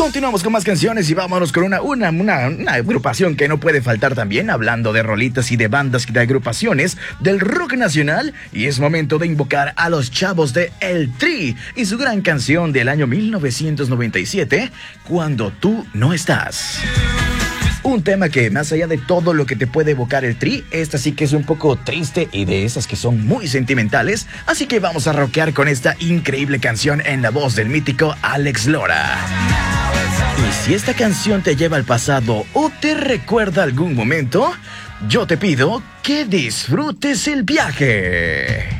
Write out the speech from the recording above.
Continuamos con más canciones y vámonos con una agrupación que no puede faltar también, hablando de rolitas y de bandas y de agrupaciones del rock nacional. Y es momento de invocar a los chavos de El Tri y su gran canción del año 1997, Cuando tú no estás. Un tema que, más allá de todo lo que te puede evocar el Tri, esta sí que es un poco triste y de esas que son muy sentimentales. Así que vamos a rockear con esta increíble canción en la voz del mítico Alex Lora. Y si esta canción te lleva al pasado o te recuerda algún momento, yo te pido que disfrutes el viaje.